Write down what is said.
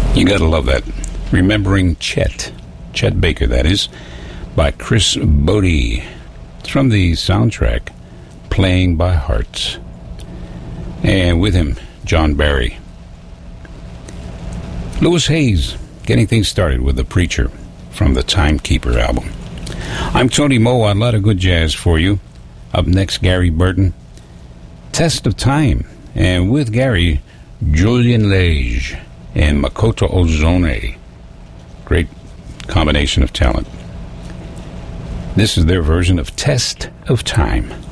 You gotta love that. Remembering Chet Baker, that is, by Chris Bodie. It's from the soundtrack Playing by Heart. And with him, John Barry. Louis Hayes, getting things started with The Preacher from the Timekeeper album. I'm Tony Moe, a lot of good jazz for you. Up next, Gary Burton, Test of Time. And with Gary, Julian Lage and Makoto Ozone. Great combination of talent. This is their version of Test of Time.